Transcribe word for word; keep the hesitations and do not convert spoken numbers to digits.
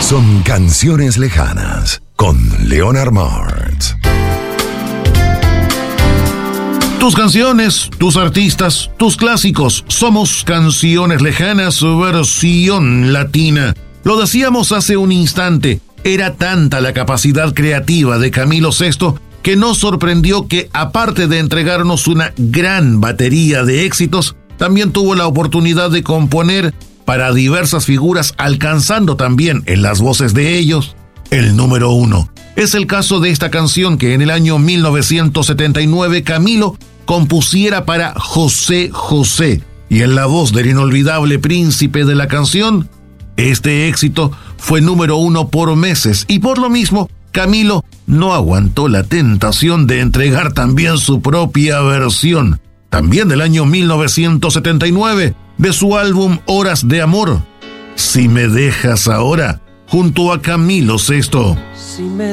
son Canciones Lejanas con Leonard Martz. Tus canciones, tus artistas, tus clásicos. Somos Canciones Lejanas, versión latina. Lo decíamos hace un instante. Era tanta la capacidad creativa de Camilo Sesto que nos sorprendió que, aparte de entregarnos una gran batería de éxitos, también tuvo la oportunidad de componer para diversas figuras, alcanzando también en las voces de ellos el número uno. Es el caso de esta canción que en el año mil novecientos setenta y nueve Camilo compusiera para José José, y en la voz del inolvidable príncipe de la canción, este éxito fue número uno por meses, y por lo mismo Camilo no aguantó la tentación de entregar también su propia versión, también del año mil novecientos setenta y nueve, de su álbum Horas de Amor, Si me dejas ahora, junto a Camilo Sesto. Si me